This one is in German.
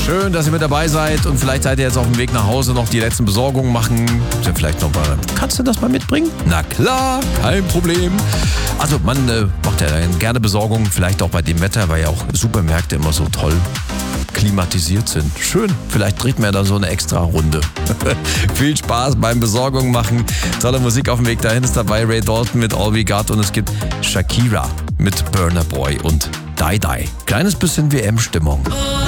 Schön, dass ihr mit dabei seid und vielleicht seid ihr jetzt auf dem Weg nach Hause noch die letzten Besorgungen machen. Vielleicht noch mal, kannst du das mal mitbringen? Na klar, kein Problem. Also man macht ja gerne Besorgungen, vielleicht auch bei dem Wetter, weil ja auch Supermärkte immer so toll klimatisiert sind. Schön, vielleicht dreht man ja dann so eine extra Runde. Viel Spaß beim Besorgung machen. Tolle Musik auf dem Weg dahin ist dabei. Ray Dalton mit All We Got und es gibt Shakira mit Burna Boy und Die Die. Kleines bisschen WM-Stimmung.